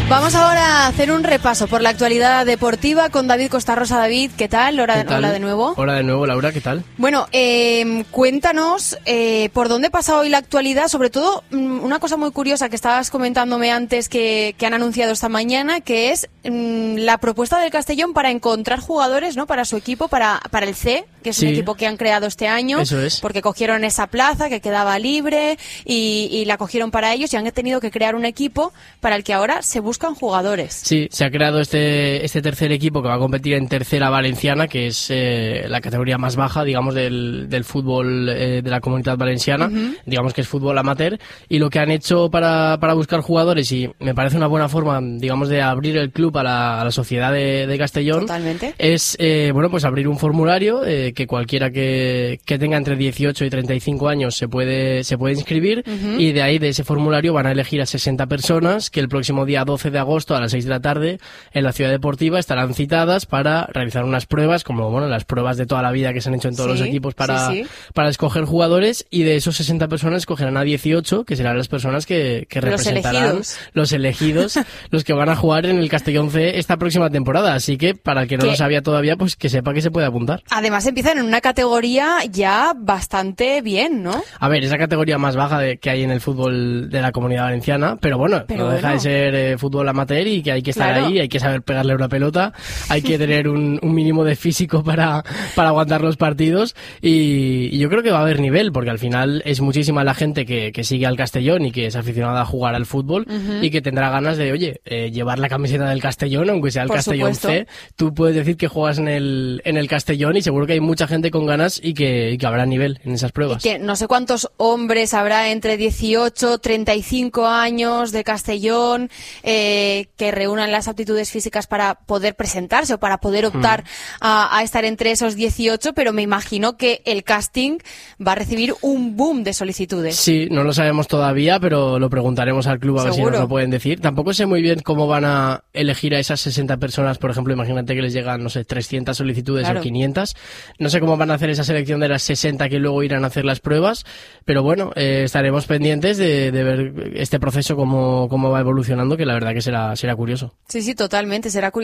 Vamos ahora a hacer un repaso por la actualidad deportiva con David Costarrosa. David, ¿qué tal? Hola de nuevo. Hola de nuevo, Laura, ¿qué tal? Bueno, cuéntanos por dónde pasa hoy la actualidad, sobre todo una cosa muy curiosa que estabas comentándome antes que han anunciado esta mañana, que es la propuesta del Castellón para encontrar jugadores, ¿no? Para su equipo, para el C, que es un equipo que han creado este año. Eso es. Porque cogieron esa plaza que quedaba libre y la cogieron para ellos y han tenido que crear un equipo para el que ahora se buscan jugadores. Sí, se ha creado este tercer equipo que va a competir en tercera valenciana, que es la categoría más baja, digamos, del fútbol de la Comunitat Valenciana. Digamos que es fútbol amateur, y lo que han hecho para buscar jugadores, y me parece una buena forma, digamos, de abrir el club a la sociedad de Castellón. Totalmente. Es, pues abrir un formulario que cualquiera que tenga entre 18 y 35 años se puede inscribir, y de ahí, de ese formulario, van a elegir a 60 personas que el próximo día 12 de agosto a las 6 de la tarde en la Ciudad Deportiva estarán citadas para realizar unas pruebas, como las pruebas de toda la vida que se han hecho en todos los equipos para escoger jugadores, y de esos 60 personas escogerán a 18, que serán las personas que representarán los elegidos, los que van a jugar en el Castellón C esta próxima temporada. Así que, para el que no lo sabía todavía, pues que sepa que se puede apuntar. Además empiezan en una categoría ya bastante bien, ¿no? A ver, es la categoría más baja que hay en el fútbol de la Comunidad Valenciana, pero no deja de ser fútbol amateur, y que hay que estar ahí, hay que saber pegarle una pelota, hay que tener un mínimo de físico para aguantar los partidos, y yo creo que va a haber nivel, porque al final es muchísima la gente que sigue al Castellón y que es aficionada a jugar al fútbol, y que tendrá ganas de, llevar la camiseta del Castellón, aunque sea el Castellón C. Tú puedes decir que juegas en el Castellón, y seguro que hay mucha gente con ganas y que habrá nivel en esas pruebas. Y que no sé cuántos hombres habrá entre 18, 35 años de Castellón que reúnan las aptitudes físicas para poder presentarse o para poder optar a estar entre esos 18, pero me imagino que el casting va a recibir un boom de solicitudes. Sí, no lo sabemos todavía, pero lo preguntaremos al club a ver si nos lo pueden decir. Tampoco sé muy bien cómo van a elegir a esas 60 personas. Por ejemplo, imagínate que les llegan, 300 solicitudes o 500. No sé cómo van a hacer esa selección de las 60 que luego irán a hacer las pruebas, pero bueno, estaremos pendientes de ver este proceso cómo va evolucionando, que la verdad que será curioso. Sí, totalmente, será curioso.